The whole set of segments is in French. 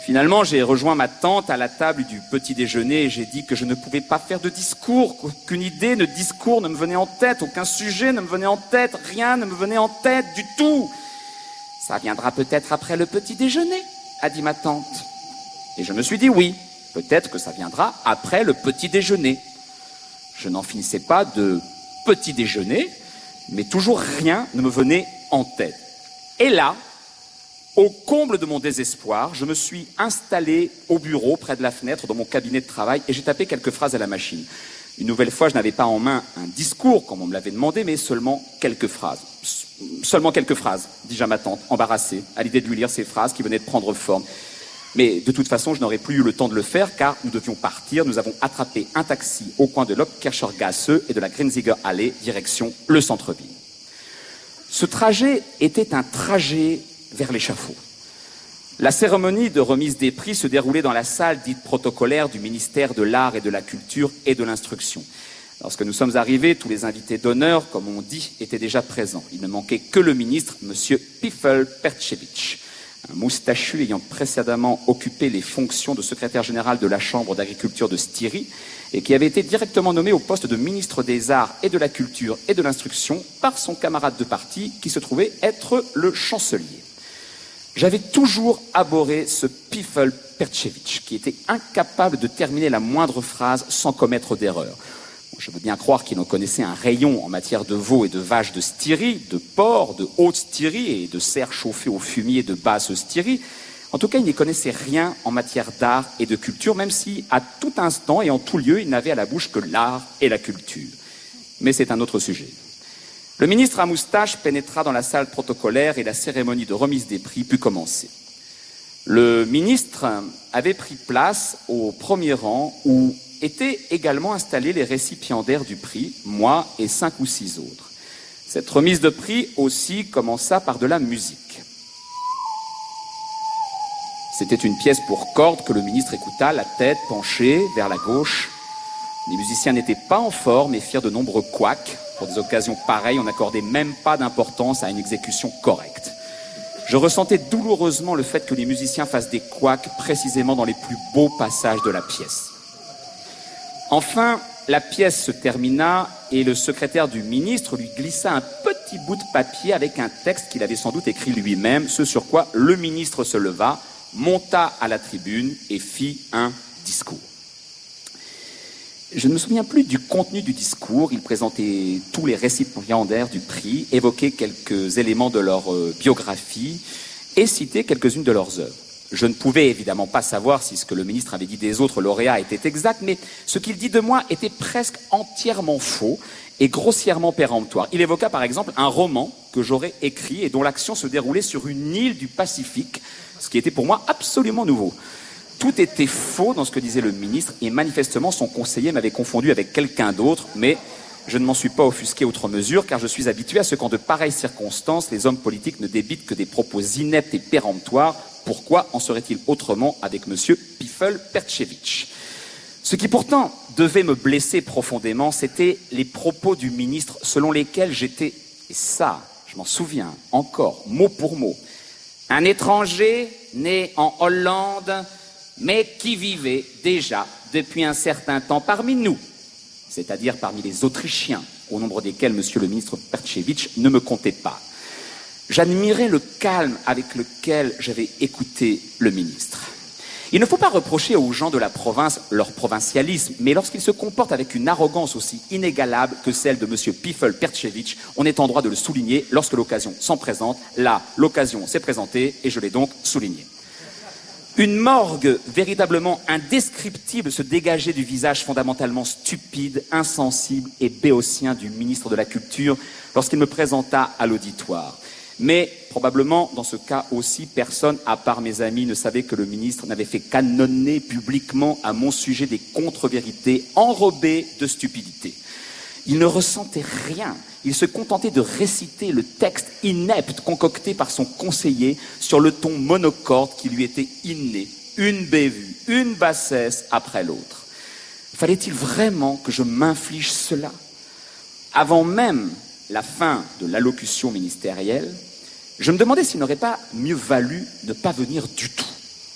Finalement, j'ai rejoint ma tante à la table du petit déjeuner et j'ai dit que je ne pouvais pas faire de discours, qu'aucune idée de discours ne me venait en tête, aucun sujet ne me venait en tête, rien ne me venait en tête du tout. Ça viendra peut-être après le petit déjeuner, a dit ma tante. Et je me suis dit oui, peut-être que ça viendra après le petit déjeuner. Je n'en finissais pas de petit déjeuner, mais toujours rien ne me venait en tête. Et là, au comble de mon désespoir, je me suis installé au bureau près de la fenêtre dans mon cabinet de travail et j'ai tapé quelques phrases à la machine. Une nouvelle fois, je n'avais pas en main un discours, comme on me l'avait demandé, mais seulement quelques phrases. Seulement quelques phrases, dis-je à ma tante, embarrassée, à l'idée de lui lire ces phrases qui venaient de prendre forme. Mais de toute façon, je n'aurais plus eu le temps de le faire car nous devions partir. Nous avons attrapé un taxi au coin de l'Obkircher Gasse et de la Grinziger Allee, direction le centre-ville. Ce trajet était un trajet vers l'échafaud. La cérémonie de remise des prix se déroulait dans la salle dite protocolaire du ministère de l'Art et de la Culture et de l'Instruction. Lorsque nous sommes arrivés, tous les invités d'honneur, comme on dit, étaient déjà présents. Il ne manquait que le ministre, M. Pifel Pertchevich, un moustachu ayant précédemment occupé les fonctions de secrétaire général de la Chambre d'agriculture de Styrie et qui avait été directement nommé au poste de ministre des Arts et de la Culture et de l'Instruction par son camarade de parti qui se trouvait être le chancelier. J'avais toujours abhorré ce Pifel Pertchevich qui était incapable de terminer la moindre phrase sans commettre d'erreur. Je veux bien croire qu'il en connaissait un rayon en matière de veaux et de vaches de Styrie, de porcs, de haute Styrie et de cerfs chauffés au fumier de basse Styrie. En tout cas, il n'y connaissait rien en matière d'art et de culture, même si, à tout instant et en tout lieu, il n'avait à la bouche que l'art et la culture. Mais c'est un autre sujet. Le ministre à moustache pénétra dans la salle protocolaire et la cérémonie de remise des prix put commencer. Le ministre avait pris place au premier rang où étaient également installés les récipiendaires du prix, moi et 5 ou 6 autres. Cette remise de prix aussi commença par de la musique. C'était une pièce pour cordes que le ministre écouta, la tête penchée vers la gauche. Les musiciens n'étaient pas en forme et firent de nombreux couacs. Pour des occasions pareilles, on n'accordait même pas d'importance à une exécution correcte. Je ressentais douloureusement le fait que les musiciens fassent des couacs précisément dans les plus beaux passages de la pièce. Enfin, la pièce se termina et le secrétaire du ministre lui glissa un petit bout de papier avec un texte qu'il avait sans doute écrit lui-même, ce sur quoi le ministre se leva, monta à la tribune et fit un discours. Je ne me souviens plus du contenu du discours. Il présentait tous les récipiendaires du prix, évoquait quelques éléments de leur biographie et citait quelques-unes de leurs œuvres. Je ne pouvais évidemment pas savoir si ce que le ministre avait dit des autres lauréats était exact, mais ce qu'il dit de moi était presque entièrement faux et grossièrement péremptoire. Il évoqua par exemple un roman que j'aurais écrit et dont l'action se déroulait sur une île du Pacifique, ce qui était pour moi absolument nouveau. Tout était faux dans ce que disait le ministre et manifestement son conseiller m'avait confondu avec quelqu'un d'autre, mais je ne m'en suis pas offusqué outre mesure car je suis habitué à ce qu'en de pareilles circonstances, les hommes politiques ne débitent que des propos ineptes et péremptoires. Pourquoi en serait-il autrement avec M. Pifel Pertchevich ? Ce qui pourtant devait me blesser profondément, c'était les propos du ministre selon lesquels j'étais, et ça, je m'en souviens encore, mot pour mot, un étranger né en Hollande, mais qui vivait déjà depuis un certain temps parmi nous, c'est-à-dire parmi les Autrichiens, au nombre desquels M. le ministre Pertchevich ne me comptait pas. J'admirais le calme avec lequel j'avais écouté le ministre. Il ne faut pas reprocher aux gens de la province leur provincialisme, mais lorsqu'ils se comportent avec une arrogance aussi inégalable que celle de M. Pifel Pertchevich, on est en droit de le souligner lorsque l'occasion s'en présente. Là, l'occasion s'est présentée et je l'ai donc souligné. Une morgue véritablement indescriptible se dégageait du visage fondamentalement stupide, insensible et béotien du ministre de la Culture lorsqu'il me présenta à l'auditoire. Mais probablement, dans ce cas aussi, personne, à part mes amis, ne savait que le ministre n'avait fait qu'annonner publiquement à mon sujet des contre-vérités enrobées de stupidité. Il ne ressentait rien. Il se contentait de réciter le texte inepte concocté par son conseiller sur le ton monocorde qui lui était inné, une bévue, une bassesse après l'autre. Fallait-il vraiment que je m'inflige cela ? Avant même la fin de l'allocution ministérielle, je me demandais s'il n'aurait pas mieux valu ne pas venir du tout.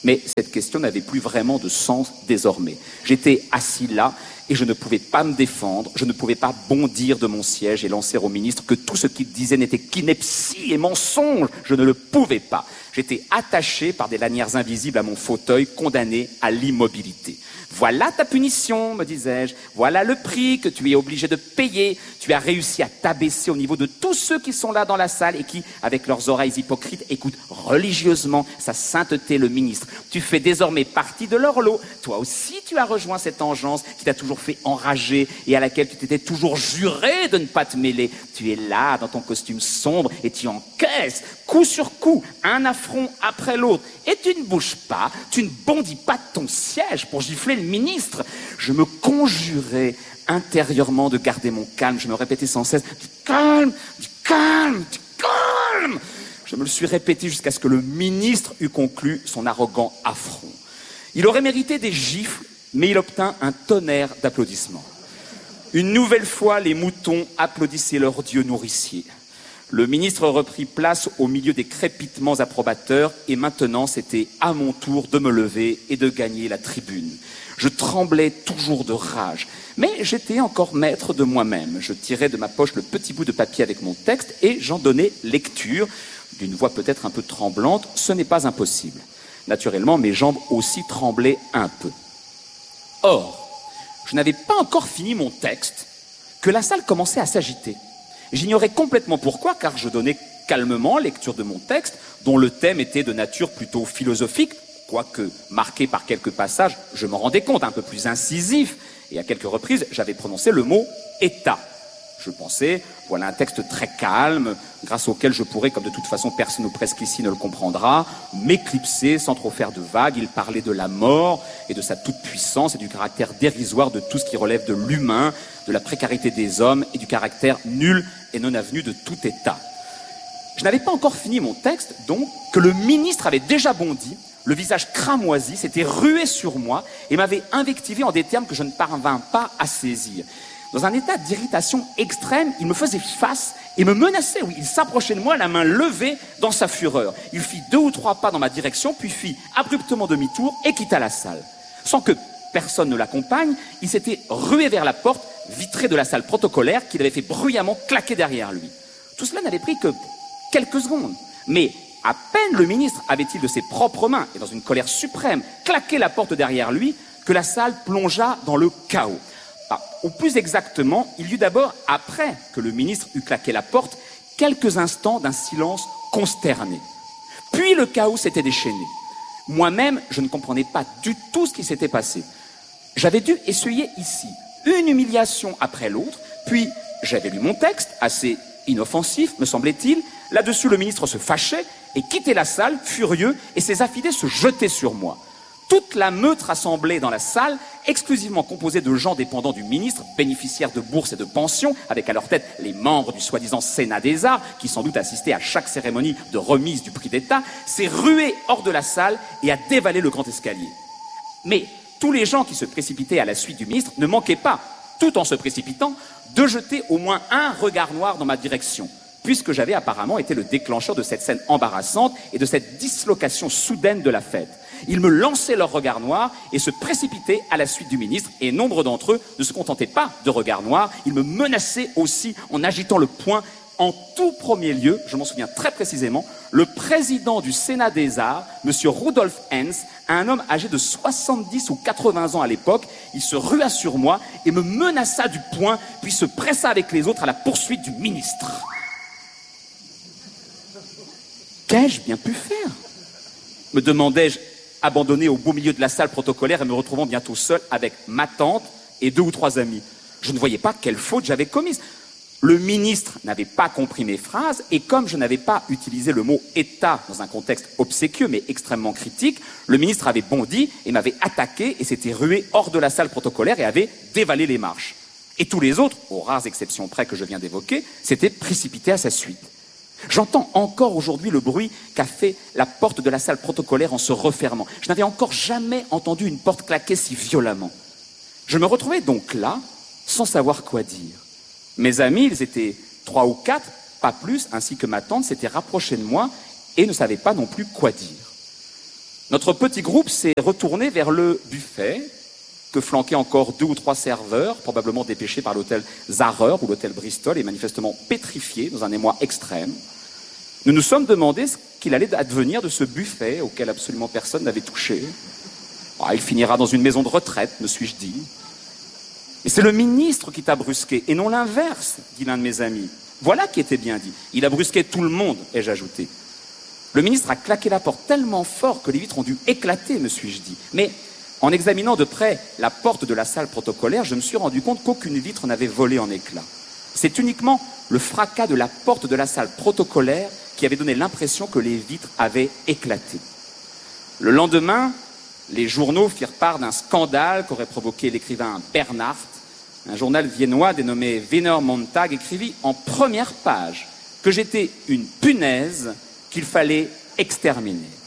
Mais cette question n'avait plus vraiment de sens désormais. J'étais assis là et je ne pouvais pas me défendre, je ne pouvais pas bondir de mon siège et lancer au ministre que tout ce qu'il disait n'était qu'ineptie et mensonge. Je ne le pouvais pas. J'étais attaché par des lanières invisibles à mon fauteuil, condamné à l'immobilité. Voilà ta punition, me disais-je. Voilà le prix que tu es obligé de payer. Tu as réussi à t'abaisser au niveau de tous ceux qui sont là dans la salle et qui, avec leurs oreilles hypocrites, écoutent religieusement sa sainteté, le ministre. Tu fais désormais partie de leur lot. Toi aussi, tu as rejoint cette engeance qui t'a toujours fait enrager et à laquelle tu t'étais toujours juré de ne pas te mêler. Tu es là, dans ton costume sombre, et tu encaisses, coup sur coup, un affront après l'autre. Et tu ne bouges pas, tu ne bondis pas de ton siège pour gifler le ministre. Je me conjurais intérieurement de garder mon calme. Je me répétais sans cesse, du calme, du calme, du calme. Je me le suis répété jusqu'à ce que le ministre eût conclu son arrogant affront. Il aurait mérité des gifles, mais il obtint un tonnerre d'applaudissements. Une nouvelle fois, les moutons applaudissaient leur dieu nourricier. Le ministre reprit place au milieu des crépitements approbateurs et maintenant c'était à mon tour de me lever et de gagner la tribune. Je tremblais toujours de rage, mais j'étais encore maître de moi-même. Je tirais de ma poche le petit bout de papier avec mon texte et j'en donnais lecture. D'une voix peut-être un peu tremblante, ce n'est pas impossible. Naturellement, mes jambes aussi tremblaient un peu. Or, je n'avais pas encore fini mon texte que la salle commençait à s'agiter. J'ignorais complètement pourquoi, car je donnais calmement lecture de mon texte, dont le thème était de nature plutôt philosophique, quoique marqué par quelques passages, je m'en rendais compte, un peu plus incisif, et à quelques reprises, j'avais prononcé le mot « État ». Je pensais, voilà un texte très calme, grâce auquel je pourrais, comme de toute façon personne ou presque ici ne le comprendra, m'éclipser sans trop faire de vagues. Il parlait de la mort et de sa toute-puissance et du caractère dérisoire de tout ce qui relève de l'humain, de la précarité des hommes et du caractère nul et non avenu de tout État. Je n'avais pas encore fini mon texte, donc, que le ministre avait déjà bondi, le visage cramoisi, s'était rué sur moi et m'avait invectivé en des termes que je ne parvins pas à saisir. Dans un état d'irritation extrême, il me faisait face et me menaçait. Oui, il s'approchait de moi, la main levée dans sa fureur. Il fit 2 ou 3 pas dans ma direction, puis fit abruptement demi-tour et quitta la salle. Sans que personne ne l'accompagne, il s'était rué vers la porte vitrée de la salle protocolaire qu'il avait fait bruyamment claquer derrière lui. Tout cela n'avait pris que quelques secondes. Mais à peine le ministre avait-il de ses propres mains, et dans une colère suprême, claqué la porte derrière lui, que la salle plongea dans le chaos. Ou plus exactement, il y eut d'abord, après que le ministre eut claqué la porte, quelques instants d'un silence consterné. Puis le chaos s'était déchaîné. Moi-même, je ne comprenais pas du tout ce qui s'était passé. J'avais dû essuyer ici une humiliation après l'autre, puis j'avais lu mon texte, assez inoffensif, me semblait-il. Là-dessus, le ministre se fâchait et quittait la salle, furieux, et ses affidés se jetaient sur moi. Toute la meute rassemblée dans la salle, exclusivement composée de gens dépendants du ministre, bénéficiaires de bourses et de pensions, avec à leur tête les membres du soi-disant Sénat des Arts, qui sans doute assistaient à chaque cérémonie de remise du prix d'État, s'est rué hors de la salle et a dévalé le grand escalier. Mais tous les gens qui se précipitaient à la suite du ministre ne manquaient pas, tout en se précipitant, de jeter au moins un regard noir dans ma direction, puisque j'avais apparemment été le déclencheur de cette scène embarrassante et de cette dislocation soudaine de la fête. Ils me lançaient leurs regards noirs et se précipitaient à la suite du ministre, et nombre d'entre eux ne se contentaient pas de regards noirs, ils me menaçaient aussi en agitant le poing. En tout premier lieu, je m'en souviens très précisément, le président du Sénat des Arts, M. Rudolf Henz, un homme âgé de 70 ou 80 ans à l'époque, il se rua sur moi et me menaça du poing, puis se pressa avec les autres à la poursuite du ministre. Qu'ai-je bien pu faire ? Me demandai-je, abandonné au beau milieu de la salle protocolaire et me retrouvant bientôt seul avec ma tante et 2 ou 3 amis. Je ne voyais pas quelle faute j'avais commise. Le ministre n'avait pas compris mes phrases et comme je n'avais pas utilisé le mot « État » dans un contexte obséquieux mais extrêmement critique, le ministre avait bondi et m'avait attaqué et s'était rué hors de la salle protocolaire et avait dévalé les marches. Et tous les autres, aux rares exceptions près que je viens d'évoquer, s'étaient précipités à sa suite. J'entends encore aujourd'hui le bruit qu'a fait la porte de la salle protocolaire en se refermant. Je n'avais encore jamais entendu une porte claquer si violemment. Je me retrouvais donc là, sans savoir quoi dire. Mes amis, ils étaient 3 ou 4, pas plus, ainsi que ma tante, s'étaient rapprochés de moi et ne savaient pas non plus quoi dire. Notre petit groupe s'est retourné vers le buffet, que flanquaient encore 2 ou 3 serveurs, probablement dépêchés par l'hôtel Zarer ou l'hôtel Bristol et manifestement pétrifiés dans un émoi extrême. Nous nous sommes demandé ce qu'il allait advenir de ce buffet auquel absolument personne n'avait touché. Il finira dans une maison de retraite, me suis-je dit. Et c'est le ministre qui t'a brusqué, et non l'inverse, dit l'un de mes amis. Voilà qui était bien dit. Il a brusqué tout le monde, ai-je ajouté. Le ministre a claqué la porte tellement fort que les vitres ont dû éclater, me suis-je dit. Mais en examinant de près la porte de la salle protocolaire, je me suis rendu compte qu'aucune vitre n'avait volé en éclats. C'est uniquement le fracas de la porte de la salle protocolaire qui avait donné l'impression que les vitres avaient éclaté. Le lendemain, les journaux firent part d'un scandale qu'aurait provoqué l'écrivain Bernhardt. Un journal viennois dénommé Wiener Montag écrivit en première page que j'étais une punaise qu'il fallait exterminer.